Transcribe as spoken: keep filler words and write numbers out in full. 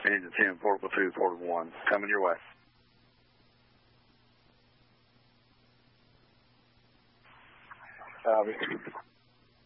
Engine ten, portable two, portable one, coming your way. Copy.